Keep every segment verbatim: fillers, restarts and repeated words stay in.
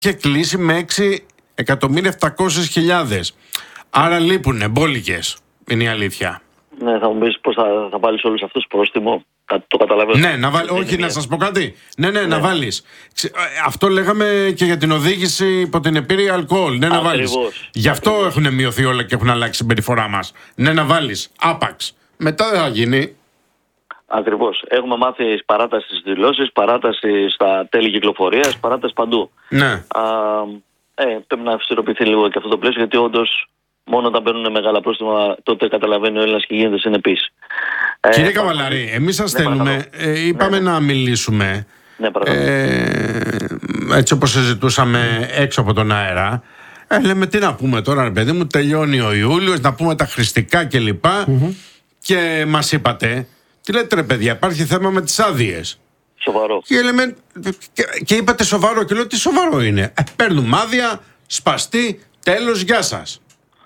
είχε κλείσει με έξι εκατομμύρια επτακόσιες χιλιάδες. Άρα λείπουνε μπόλικες, είναι η αλήθεια. Ναι, θα μου πεις πώς θα, θα βάλεις όλους αυτούς πρόστιμο. Το καταλαβαίνω. Ναι, να βάλ... όχι, να σας πω κάτι. Ναι, ναι, ναι, να βάλεις. Αυτό λέγαμε και για την οδήγηση υπό την επίρρεια αλκοόλ. Ναι, να βάλεις. Γι' αυτό έχουν μειωθεί όλα και έχουν αλλάξει η συμπεριφορά μας. Ναι, να βάλεις. Άπαξ. Μετά δεν θα γίνει. Ακριβώς. Έχουμε μάθει παράταση στις δηλώσεις, παράταση στα τέλη κυκλοφορίας, παράταση παντού. Ναι. Α, ε, πρέπει να αυστηροποιηθεί λίγο και αυτό το πλαίσιο, γιατί όντως μόνο όταν παίρνουν μεγάλα πρόστιμα τότε καταλαβαίνει ο Έλληνας και γίνεται συνεπής. Κύριε ε, Καβαλαρή, εμείς σας ναι, θέλουμε, ε, είπαμε ναι, ναι. να μιλήσουμε, ναι, ε, έτσι όπως συζητούσαμε έξω από τον αέρα. Ε, λέμε τι να πούμε τώρα, ρε παιδί μου, τελειώνει ο Ιούλιος, να πούμε τα χρηστικά κλπ. Mm-hmm. Και μας είπατε, τι λέτε ρε παιδιά, υπάρχει θέμα με τις άδειες. Σοβαρό. Και, λέμε, και, και είπατε σοβαρό και λέω τι σοβαρό είναι. Ε, παίρνουμε άδεια, σπαστή, τέλος, γεια σας.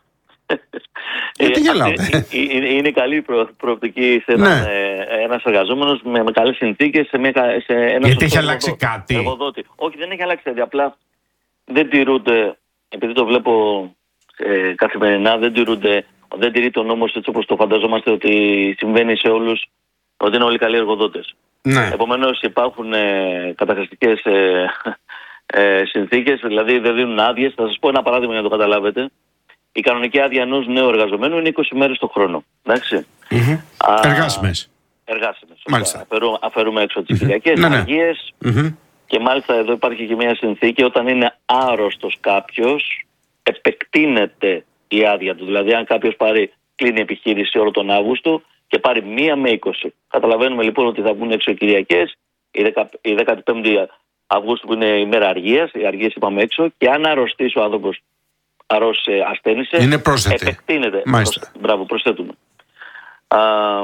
Γιατί γελάτε? Είναι καλή προοπτική σε έναν ναι. εργαζόμενος με, με καλές συνθήκες σε, μια, σε ένα γιατί έχει αλλάξει κάτι? Εργοδότη. Όχι, δεν έχει αλλάξει κάτι. Απλά δεν τηρούνται, επειδή το βλέπω ε, καθημερινά, δεν τηρούνται, δεν τηρείται ο νόμος έτσι όπως το φανταζόμαστε ότι συμβαίνει σε όλους, ότι είναι όλοι καλοί εργοδότες. Ναι. Επομένως υπάρχουν ε, καταχρηστικές ε, ε, συνθήκες, δηλαδή δεν δίνουν άδειες. Θα σας πω ένα παράδειγμα για να το καταλάβετε. Η κανονική άδεια ενός νέου εργαζομένου είναι είκοσι μέρες το χρόνο. Εντάξει. Mm-hmm. Εργάσιμες. Εργάσιμες. Μάλιστα. Αφαιρούμε, αφαιρούμε έξω τις Κυριακές, ναι, ναι. αργίες. Mm-hmm. Και μάλιστα εδώ υπάρχει και μια συνθήκη, όταν είναι άρρωστος κάποιος, επεκτείνεται η άδεια του. Δηλαδή, αν κάποιος πάρει, κλείνει επιχείρηση όλο τον Αύγουστο και πάρει μία με είκοσι. Καταλαβαίνουμε λοιπόν ότι θα βγουν έξω Κυριακές, η δέκατη πέμπτη Αυγούστου που είναι η μέρα αργίας, οι αργίες είπαμε έξω, και αν αρρωστήσει ο άνθρωπος, αρρώστησε, ασθένησε, είναι πρόσθετη. Επεκτείνεται. Μάλιστα. Μπράβο, προσθέτουμε. Α,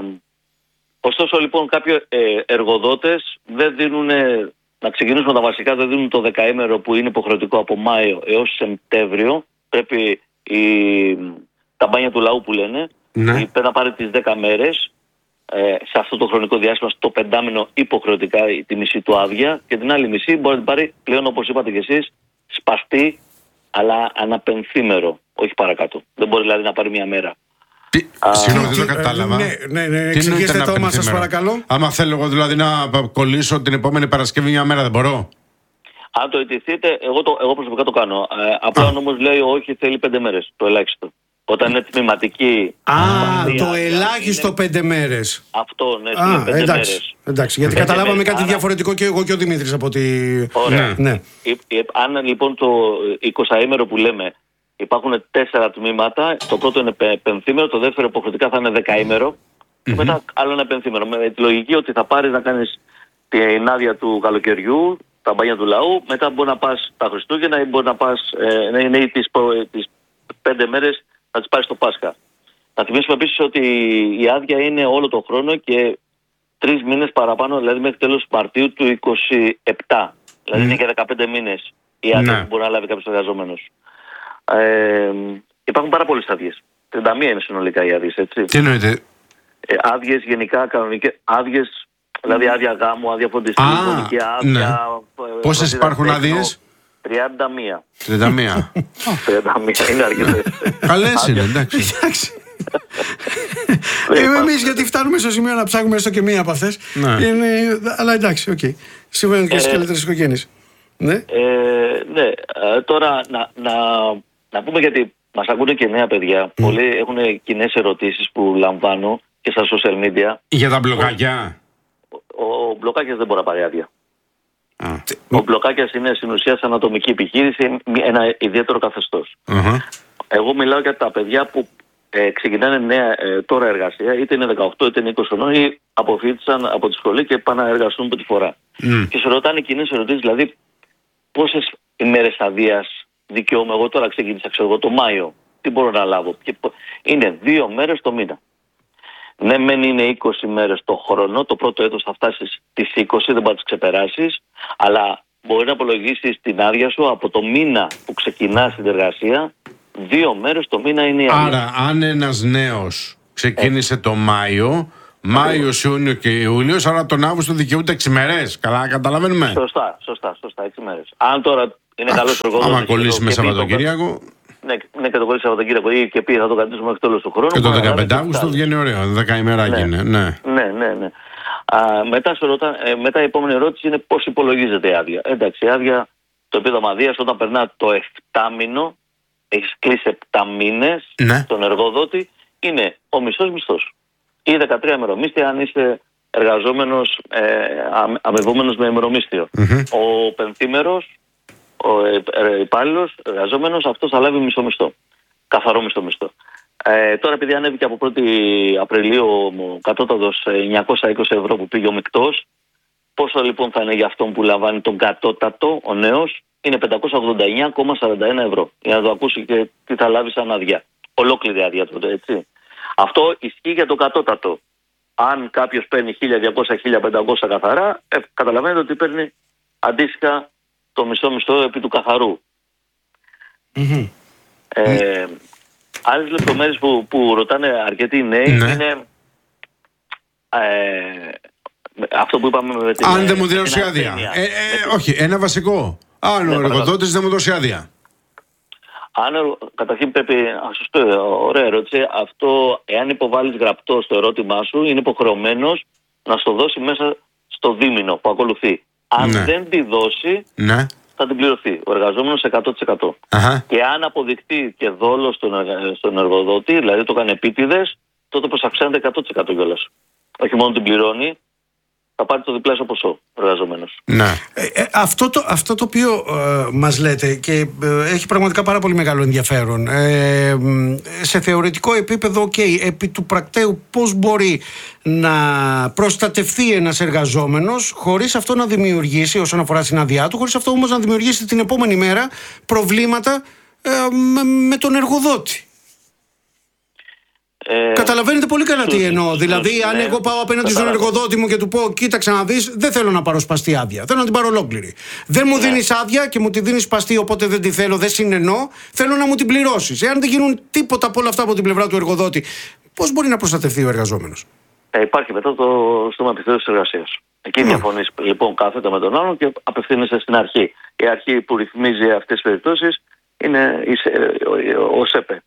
ωστόσο λοιπόν κάποιοι ε, εργοδότες δεν δίνουν, να ξεκινήσουμε τα βασικά, δεν δίνουν το δεκαήμερο που είναι υποχρεωτικό από Μάιο έως Σεπτέμβριο. Πρέπει η, τα μπάνια του λαού που λένε, ναι. πρέπει να πάρει τις δέκα μέρες ε, σε αυτό το χρονικό διάστημα, στο πεντάμινο υποχρεωτικά τη μισή του άδεια, και την άλλη μισή μπορεί να την πάρει πλέον, όπως είπατε και εσείς, σπαστή, αλλά αναπενθήμερο, όχι παρακάτω. Δεν μπορεί δηλαδή να πάρει μια μέρα. Συγγνώμη, δεν το κατάλαβα. Ναι, ναι, ναι. Εξηγήστε το μας, σας παρακαλώ. Άμα θέλω εγώ δηλαδή να κολλήσω την επόμενη Παρασκευή μια μέρα, δεν μπορώ? Αν το αιτηθείτε, εγώ, το, εγώ προσωπικά το κάνω. Ε, απλά ο νόμος λέει όχι, θέλει πέντε μέρες, το ελάχιστο. Όταν είναι τμηματική. Α, το ελάχιστο είναι... πέντε μέρες. Αυτό, ναι, Α, πέντε εντάξει, μέρες. Εντάξει, γιατί πέντε καταλάβαμε μέρες, κάτι άρα... διαφορετικό και εγώ και ο Δημήτρης από τη... Ωραία. Ναι. Ε, ε, αν λοιπόν το εικοσαήμερο που λέμε υπάρχουν τέσσερα τμήματα, το πρώτο είναι πενθήμερο, το δεύτερο υποχρεωτικά θα είναι δεκαήμερο, mm-hmm. και μετά άλλο ένα πενθήμερο. Με τη λογική ότι θα πάρεις να κάνεις την άδεια του καλοκαιριού, τα μπάνια του λαού, μετά μπορεί να πας τα Χριστούγεννα ή μπορεί να πας ε, ναι, ναι, τις, τις πέντε μέρες να τις πάρεις το Πάσχα. Να θυμίσουμε επίσης ότι η άδεια είναι όλο τον χρόνο και τρεις μήνες παραπάνω, δηλαδή μέχρι τέλος Μαρτίου του είκοσι επτά. Δηλαδή mm. είναι και δεκαπέντε μήνες η άδεια ναι. που μπορεί να λάβει κάποιος εργαζόμενος. Ε, υπάρχουν πάρα πολλές άδειες. τριάντα μία είναι συνολικά οι άδειες, έτσι. Τι εννοείται? Ε, άδειες γενικά, κανονικές, άδειες, δηλαδή άδεια γάμου, άδεια φροντιστή, φωνική άδεια. Ναι. Πόσες υπάρχουν άδειες? τριάντα μία. τριάντα μία. τριάντα μία είναι αρκετές. Καλές είναι, εντάξει. Εμείς γιατί φτάνουμε στο σημείο να ψάχνουμε έστω και μία από αυτές. Αλλά εντάξει, οκ. Συμβαίνουν και στις καλύτερες οικογένειες. Ναι. Ναι, τώρα να πούμε, γιατί μας ακούνε και νέα παιδιά. Πολλοί έχουν κοινές ερωτήσεις που λαμβάνω και στα social media. Για τα μπλοκάκια. Ο μπλοκάκιας δεν μπορεί να πάρει άδεια. Ah. Ο μπλοκάκιας είναι στην ουσία σε ανατομική επιχείρηση, ένα ιδιαίτερο καθεστώς. Uh-huh. Εγώ μιλάω για τα παιδιά που ε, ξεκινάνε νέα ε, τώρα εργασία, είτε είναι δεκαοκτώ είτε είναι είκοσι χρονών, ή αποφύτησαν από τη σχολή και πάνε να εργαστούν πρώτη φορά. Mm. Και σε ρωτάνε κοινές ερωτήσεις, δηλαδή πόσες ημέρες αδείας δικαιούμαι εγώ τώρα, ξεκίνησα ξέρω εγώ το Μάιο, τι μπορώ να λάβω? Και, είναι δύο μέρες το μήνα. Ναι, μεν είναι είκοσι μέρες το χρόνο, το πρώτο έτος θα φτάσεις τις είκοσι, δεν μπορεί να τις ξεπεράσεις, αλλά μπορεί να απολογίσεις την άδεια σου από το μήνα που ξεκινάς την εργασία, δύο μέρες το μήνα είναι η άδεια. Άρα, αν ένας νέος ξεκίνησε ε. το Μάιο, Μάιος, Ιούνιο και Ιούλιος, άρα τον Αύγουστο δικαιούται έξι μέρες. Καλά, καταλαβαίνουμε. Σωστά, σωστά, σωστά, έξι μέρες. Αν τώρα είναι καλός εργοδότης. Άμα κολλήσει με Σαββατοκύριακο. Ναι, ναι, και το κολλήσει Σαββατοκύριακο ή και πει θα το κρατήσουμε μέχρι το τέλος του χρόνου. Και το δεκαπέντε Αυγούστου βγαίνει ωραίο, δέκα ημεράκι είναι. Ναι, ναι, ναι. ναι. Α, μετά, ρωτά, ε, μετά η επόμενη ερώτηση είναι πώς υπολογίζεται η άδεια. Εντάξει, η άδεια, το επίδομα αδείας όταν περνά το εφτάμινο, έχεις κλείσει επτά μήνες ναι. τον εργοδότη, είναι ο μισθός μισθός. Ή δεκατρία ημερομίσθια αν είστε εργαζόμενος, ε, αμοιβόμενος με ημερομίσθιο. Mm-hmm. Ο πενθήμερος, ο ε, ε, υπάλληλος, εργαζόμενος, αυτός θα λάβει μισό μισθό. Καθαρό μισθό μισθό. Ε, τώρα επειδή ανέβηκε από πρώτη Απριλίου ο κατώτατος εννιακόσια είκοσι ευρώ που πήγε ο μεικτός, πόσο λοιπόν θα είναι για αυτόν που λαμβάνει τον κατώτατο, ο νέος, είναι πεντακόσια ογδόντα εννέα κόμμα σαράντα ένα ευρώ. Για να το ακούσει και τι θα λάβει σαν άδεια. Ολόκληρη άδεια τότε, έτσι. Αυτό ισχύει για το κατώτατο. Αν κάποιος παίρνει χίλια διακόσια με χίλια πεντακόσια καθαρά, ε, καταλαβαίνετε ότι παίρνει αντίστοιχα το μισό μισθό επί του καθαρού. Mm-hmm. Ε, mm. Άλλες λεπτομέρειες που, που ρωτάνε αρκετοί νέοι ναι. είναι ε, αυτό που είπαμε με την... Αν δεν μου δώσει άδεια. Ε, ε, όχι, ένα βασικό. Αν ναι, ο εργοδότης δεν μου δώσει άδεια. Αν, καταρχήν πρέπει, σωστό, ωραία ερώτηση, αυτό εάν υποβάλεις γραπτό στο ερώτημά σου είναι υποχρεωμένος να στο δώσει μέσα στο δίμηνο που ακολουθεί. Αν ναι. δεν τη δώσει, ναι. θα την πληρωθεί ο εργαζόμενος εκατό τοις εκατό. Αχα. Και αν αποδειχτεί και δόλο στον, στον εργοδότη, δηλαδή το κάνει επίτηδες, τότε προσαυξάνεται εκατό τοις εκατό κιόλας. Όχι μόνο την πληρώνει, θα πάρει το διπλάσιο ποσό ο εργαζόμενος. Ναι. Ε, ε, αυτό, το, αυτό το οποίο ε, μας λέτε και ε, έχει πραγματικά πάρα πολύ μεγάλο ενδιαφέρον. Ε, σε θεωρητικό επίπεδο, okay, επί του πρακτέου πώς μπορεί να προστατευτεί ένας εργαζόμενος χωρίς αυτό να δημιουργήσει, όσον αφορά στην άδειά του, χωρίς αυτό όμως να δημιουργήσει την επόμενη μέρα προβλήματα ε, με, με τον εργοδότη. Ε, Καταλαβαίνετε πολύ καλά τι εννοώ. Δηλαδή, αν εγώ πάω απέναντι στον εργοδότη μου και του πω: κοίταξε να δεις, δεν θέλω να πάρω σπαστή άδεια. Θέλω να την πάρω ολόκληρη. Δεν μου δίνεις άδεια και μου τη δίνεις σπαστή, οπότε δεν τη θέλω, δεν συνενώ. Θέλω να μου την πληρώσεις. Εάν δεν γίνουν τίποτα από όλα αυτά από την πλευρά του εργοδότη, πώς μπορεί να προστατευτεί ο εργαζόμενος? Ε, υπάρχει μετά το στόμα επιθέωσης εργασίας. Εκεί mm. διαφωνείς λοιπόν κάθετα με τον άλλον και απευθύνεσαι στην αρχή. Η αρχή που ρυθμίζει αυτές τις περιπτώσεις είναι ο ΣΕΠΕ.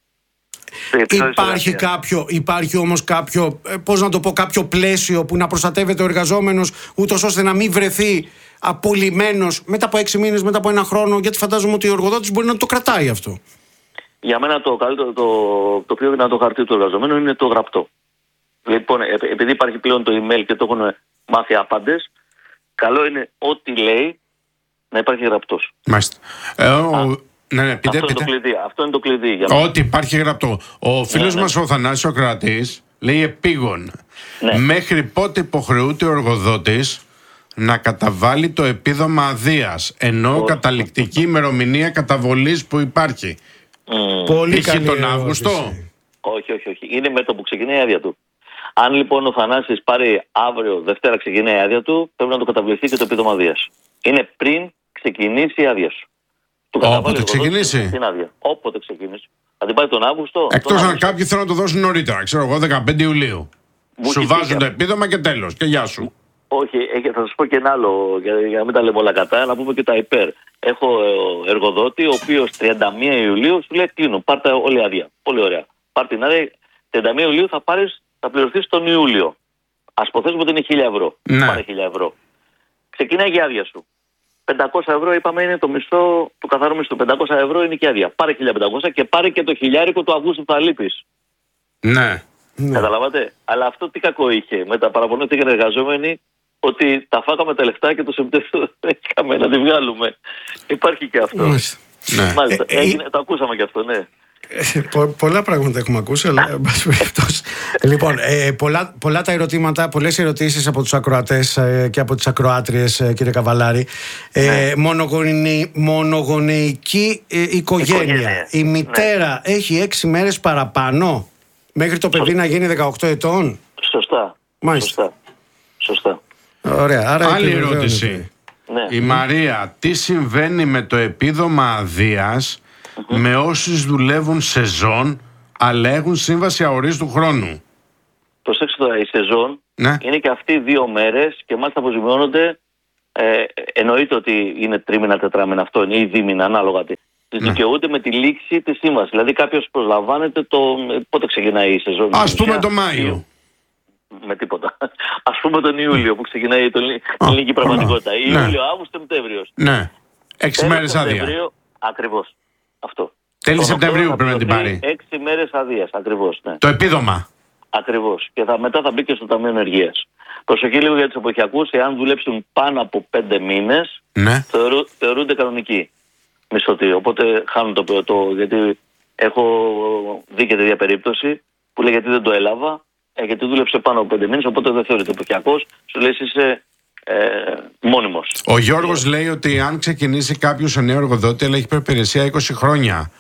Υπάρχει κάποιο, υπάρχει όμως κάποιο, πώς να το πω, κάποιο πλαίσιο που να προστατεύεται ο εργαζόμενος ούτως ώστε να μην βρεθεί απολυμμένος μετά από έξι μήνες, μετά από ένα χρόνο, γιατί φαντάζομαι ότι ο εργοδότης μπορεί να το κρατάει αυτό. Για μένα το καλύτερο, το, το πιο δυνατό χαρτί του εργαζομένου είναι το γραπτό. Λοιπόν, επειδή υπάρχει πλέον το email και το έχουν μάθει άπαντες, καλό είναι ό,τι λέει να υπάρχει γραπτός. Μάλιστα. Ε, ο... Ναι, ναι, πείτε, αυτό, πείτε. Είναι το κλειδί, αυτό είναι το κλειδί. Για Ότι υπάρχει γραπτό. Ο φίλος ναι, μας ναι. ο Θανάσης ο Κρατής λέει επίγον. Ναι. Μέχρι πότε υποχρεούται ο εργοδότης να καταβάλει το επίδομα αδείας, ενώ όχι, καταληκτική ημερομηνία καταβολής που υπάρχει? Mm. Πολύ καλή τον Αύγουστο. Όχι, όχι, όχι. Είναι με το που ξεκινάει η άδεια του. Αν λοιπόν ο Θανάσης πάρει αύριο, Δευτέρα ξεκινάει η άδεια του, πρέπει να το καταβληθεί και το επίδομα αδείας. Είναι πριν ξεκινήσει η άδεια σου. Όποτε ξεκινήσει. Την άδεια. Όποτε ξεκινήσει. Θα την πάρει τον Αύγουστο. Εκτός αν κάποιοι θέλουν να το δώσουν νωρίτερα, ξέρω εγώ, δεκαπέντε Ιουλίου. Μου σου βάζουν το επίδομα και τέλος. Και γεια σου. Όχι, θα σας πω και ένα άλλο, για, για να μην τα λέμε όλα κατά, να πούμε και τα υπέρ. Έχω εργοδότη, ο οποίος τριάντα μία Ιουλίου σου λέει: κλείνω, πάρτε όλη άδεια. Πολύ ωραία. Πάρτε την άδεια. τριάντα μία Ιουλίου θα πάρεις, θα πληρωθείς τον Ιούλιο. Ας υποθέσουμε ότι είναι χίλια ευρώ. Ναι. Πάρε χίλια ευρώ. Ξεκινάει η άδεια σου. πεντακόσια ευρώ είπαμε είναι το μισθό του καθαρού μισθού. πεντακόσια ευρώ είναι και άδεια. Πάρε χίλια πεντακόσια και πάρε και το χιλιάρικο του Αυγούστου που θα λείπεις. Ναι. Καταλάβατε. Αλλά αυτό τι κακό είχε. Με τα παραπονώ ότι είχαν εργαζόμενοι ότι τα φάγαμε τα λεφτά και το Σεπτέμβριο δεν είχαμε να τη βγάλουμε. Υπάρχει και αυτό. Ναι. Μάλιστα. Ε, Έγινε, ε, το ακούσαμε και αυτό, ναι. Πο, πολλά πράγματα έχουμε ακούσει, αλλά λοιπόν, ε, πολλά, πολλά τα ερωτήματα, πολλές ερωτήσεις από τους ακροατές ε, και από τις ακροάτριες, ε, κύριε Καβαλάρη. Ε, ναι. μονογονεϊ, μονογονεϊκή ε, οικογένεια. οικογένεια. Η μητέρα ναι. έχει έξι μέρες παραπάνω μέχρι το παιδί Σωστά. να γίνει δεκαοκτώ ετών. Σωστά. Μάλιστα. Σωστά. Σωστά. Ωραία. Άρα άλλη ερώτηση. Ναι. Η Μαρία, τι συμβαίνει με το επίδομα αδείας Mm-hmm. με όσους δουλεύουν σεζόν αλλά έχουν σύμβαση αορίστου χρόνου? Προσέξτε τώρα, η σεζόν ναι. είναι και αυτοί δύο μέρες και μάλιστα αποζημιώνονται Ε, εννοείται ότι είναι τρίμηνα, τετράμηνα αυτό, είναι ή δίμηνα, ανάλογα τι. Ναι. Δικαιούνται με τη λήξη τη σύμβαση. Δηλαδή, κάποιος προσλαμβάνεται το. Πότε ξεκινάει η σεζόν? Ας πούμε το Μάιο. Με τίποτα. Ας πούμε τον Ιούλιο που ξεκινάει την ελληνική πραγματικότητα. Ναι. Ιούλιο, Αύγουστο, Σεπτέμβριος. Ναι. Έξι μέρες άδεια. Ακριβώς. Αυτό. Τέλη Σεπτεμβρίου πρέπει να την πάρει. Έξι μέρες άδειας, ακριβώς. Ναι. Το επίδομα. Ακριβώς. Και θα, μετά θα μπει και στο Ταμείο Ενεργείας. Προσοχή λίγο για τους εποχιακούς, εάν δουλέψουν πάνω από πέντε μήνες, ναι. θεωρού, θεωρούνται κανονικοί μισθωτοί. Οπότε χάνουν το, το. Γιατί έχω δει και τέτοια περίπτωση που λέει γιατί δεν το έλαβα, ε, γιατί δούλεψε πάνω από πέντε μήνες, οπότε δεν θεωρείται εποχιακός. Σου λέει είσαι ε, μόνιμος. Ο Γιώργος ε, λέει ότι αν ξεκινήσει κάποιος ο νέο εργοδότη, αλλά έχει προπηρεσία είκοσι χρόνια.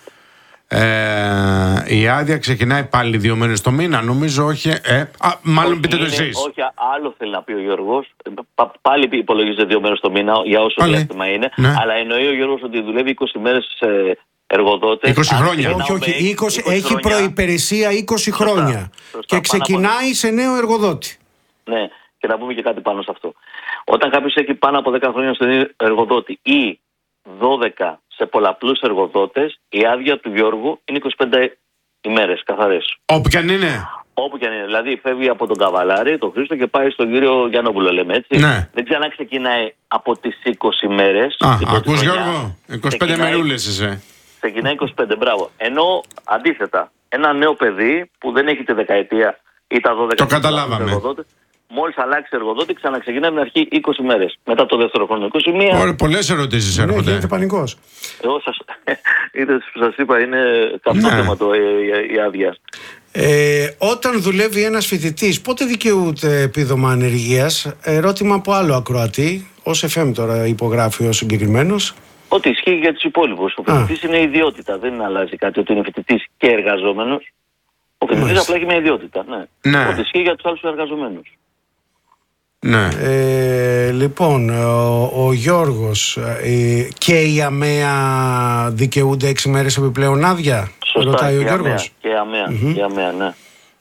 Ε, η άδεια ξεκινάει πάλι δύο μέρες το μήνα, νομίζω όχι. Ε, α, μάλλον όχι, πείτε το εσείς. Όχι, άλλο θέλει να πει ο Γιώργος. Πα, πάλι υπολογίζεται δύο μέρες το μήνα για όσο διάστημα είναι. Ναι. Αλλά εννοεί ο Γιώργος ότι δουλεύει είκοσι μέρες ε, εργοδότες. είκοσι χρόνια. Όχι, όχι, είκοσι, είκοσι έχει προϋπηρεσία είκοσι χρόνια. Σωστά, σωστά, και ξεκινάει από... σε νέο εργοδότη. Ναι, και να πούμε και κάτι πάνω σε αυτό. Όταν κάποιος έχει πάνω από δέκα χρόνια στον εργοδότη ή δώδεκα σε πολλαπλούς εργοδότες, η άδεια του Γιώργου είναι είκοσι πέντε ημέρες καθαρές. Όπου κι αν είναι. Όπου κι αν είναι. Δηλαδή φεύγει από τον Καβαλάρη, τον Χρήστο και πάει στον κύριο Γιαννόπουλο, λέμε έτσι. Ναι. Δεν ξανά ξεκινάει από τις είκοσι μέρες. Α, ακούς Γιώργο, είκοσι πέντε μερούλες είσαι. Ξεκινάει είκοσι πέντε, μπράβο. Ενώ αντίθετα, ένα νέο παιδί που δεν έχει τη δεκαετία ή τα δώδεκα. Το καταλάβαμε. Μόλις αλλάξει εργοδότη, ξαναξεκινάει την αρχή είκοσι μέρες. Μετά το δεύτερο χρόνο είκοσι μία. Ωραία, πολλές ερωτήσεις έρχονται. Ναι, γίνεται πανικός. Εγώ σας, είδες που σας είπα, είναι καυτό θέμα το, η, η άδεια. Ε, όταν δουλεύει ένας φοιτητής, πότε δικαιούται επίδομα ανεργίας? Ερώτημα από άλλο ακροατή. Ως εφ εμ τώρα υπογράφει ο συγκεκριμένος. Ότι ισχύει για τους υπόλοιπους. Ο φοιτητής είναι ιδιότητα. Δεν αλλάζει κάτι ότι είναι φοιτητής και εργαζόμενος. Ο φοιτητής απλά έχει μια ιδιότητα. Ναι. Ναι. Ότι ισχύει για τους άλλους εργαζομένους. Ναι. Ε, λοιπόν, ο, ο Γιώργος ε, και η ΑΜΕΑ δικαιούνται έξι μέρες επιπλέον άδεια? Σωστά, ρωτάει ο και Γιώργος. Και ΑΜΕΑ, mm-hmm. και ΑΜΕΑ, ναι.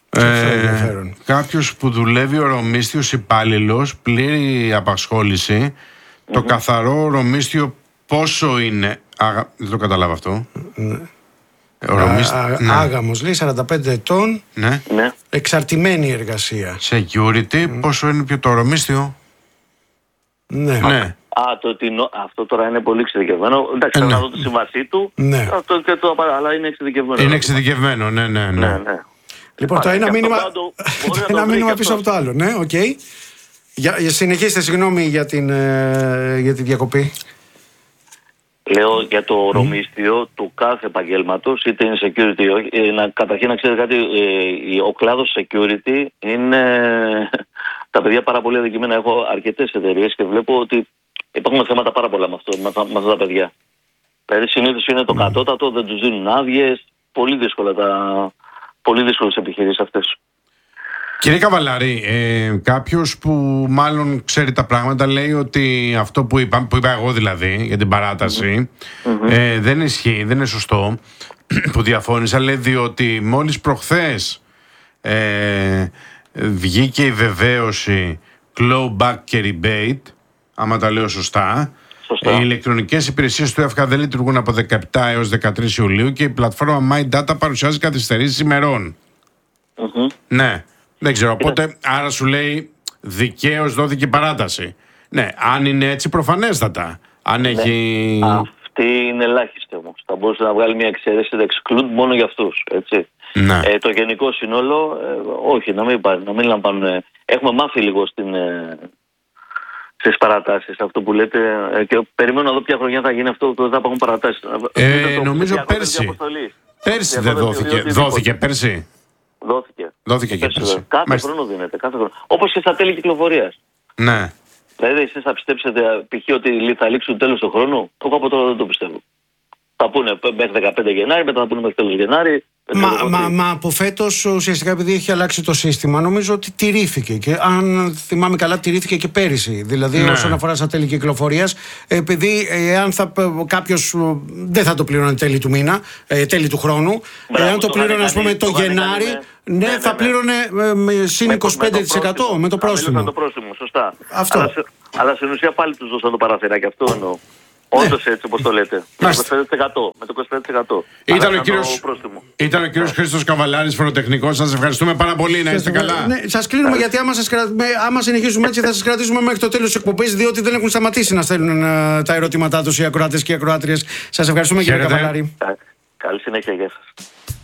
Ε, κάποιος που δουλεύει ορομίσθιος υπάλληλος, πλήρη απασχόληση, mm-hmm. το καθαρό ορομίσθιο πόσο είναι? Αγα... Δεν το καταλάβω αυτό. Ναι. Ορομίσθ... Α, α, ναι. Άγαμος λέει σαράντα πέντε ετών, ναι. Ναι. εξαρτημένη εργασία. Security, mm. πόσο είναι πιο το ορομίσθιο? Ναι. Ναι. Α, το ότι νο... αυτό τώρα είναι πολύ εξειδικευμένο. Εντάξει, ε, θέλω ναι. να δω τη συμβασή του. Ναι. Αυτό και το... Αλλά είναι εξειδικευμένο. Είναι εξειδικευμένο, ναι, ναι, ναι. ναι, ναι. Λοιπόν, το ένα μήνυμα, το... το ένα μήνυμα πίσω από το άλλο. Ναι, οκ. Okay. Για, για συνεχίστε, συγγνώμη για, την, ε, για τη διακοπή. Λέω για το ορομίσθιο mm. του κάθε επαγγέλματος, είτε είναι security, ε, να, καταρχήν να ξέρετε κάτι, ε, ο κλάδος security είναι τα παιδιά πάρα πολύ αδικημένα. Έχω αρκετές εταιρείες και βλέπω ότι υπάρχουν θέματα πάρα πολλά με, αυτό, με, με αυτά τα παιδιά. Δηλαδή συνήθως είναι το mm. κατώτατο, δεν τους δίνουν άδειες, πολύ δύσκολα τα, πολύ δύσκολες επιχειρήσεις αυτές. Κύριε Καβαλάρη, ε, κάποιος που μάλλον ξέρει τα πράγματα λέει ότι αυτό που είπα, που είπα εγώ δηλαδή για την παράταση mm-hmm. ε, δεν ισχύει, δεν είναι σωστό που διαφώνησα, λέει, διότι μόλις προχθές ε, βγήκε η βεβαίωση clawback και rebate, άμα τα λέω σωστά. Σωστά. Οι ηλεκτρονικές υπηρεσίες του ΕΦΚΑ δεν λειτουργούν από δεκαεπτά έως δεκατρείς Ιουλίου και η πλατφόρμα My Data παρουσιάζει καθυστερήσεις ημερών. Mm-hmm. Ναι. Δεν ξέρω, οπότε άρα σου λέει δικαίως δόθηκε παράταση. Ναι, αν είναι έτσι προφανέστατα. Αν ναι. έχει... Αυτή είναι ελάχιστη όμως. Θα μπορούσε να βγάλει μια εξαίρεση, να exclude μόνο για αυτούς. Έτσι. Ναι. Ε, το γενικό σύνολο, ε, όχι, να μην, να μην λαμβάνουν. Έχουμε μάθει λίγο στην, ε, στις παρατάσεις αυτό που λέτε ε, και περιμένω να δω ποια χρονιά θα γίνει αυτό που θα υπάρχουν παρατάσεις. Ε, το, νομίζω πέρσι. Πέρσι δεν δόθηκε. Δόθηκε πέρσι. Δόθηκε. Δόθηκε και πέρσι. Κάθε Μάλιστα. χρόνο δίνεται. Κάθε χρόνο. Όπως και στα τέλη κυκλοφορίας. Ναι. Δηλαδή, εσείς θα πιστέψετε π.χ. ότι θα λήξουν τέλος του χρόνου? Εγώ από τώρα δεν το πιστεύω. Θα πούνε μέχρι δεκαπέντε Γενάρη, μετά θα πούνε μέχρι τέλος Γενάρη. Μα, μα, μα από φέτος ουσιαστικά επειδή έχει αλλάξει το σύστημα, νομίζω ότι τηρήθηκε. Και αν θυμάμαι καλά, τηρήθηκε και πέρυσι. Δηλαδή, ναι. όσον αφορά στα τέλη κυκλοφορίας, επειδή εάν κάποιος δεν θα το πλήρωνε τέλη του μήνα, τέλη του χρόνου, Μπράβο, εάν το, το πλήρωνε, ας πούμε, το, το Γενάρη, με... ναι, ναι, θα ναι, πλήρωνε με συν είκοσι πέντε τοις εκατό με το πρόστιμο. Με το πρόστιμο, σωστά. Αυτό. Αλλά σε, Αλλά στην ουσία πάλι τους δώσαν το παραθυράκι, αυτό εννοώ. Όντως έτσι όπως το λέτε. Με το είκοσι πέντε τοις εκατό. Με το είκοσι πέντε τοις εκατό. Ήταν ο κύριος, ήταν ο κύριος Χρήστος Καβαλάρης, φοροτεχνικός. Σας ευχαριστούμε πάρα πολύ. Να είστε καλά. Ναι, σας κλείνουμε yeah. γιατί άμα, σας κρα... άμα συνεχίσουμε έτσι θα σας κρατήσουμε μέχρι το τέλος της εκπομπής, διότι δεν έχουν σταματήσει να στέλνουν uh, τα ερωτήματά τους οι ακροάτες και οι ακροάτριες. Σας ευχαριστούμε κύριε Καβαλάρη. Καλή συνέχεια, γεια σας.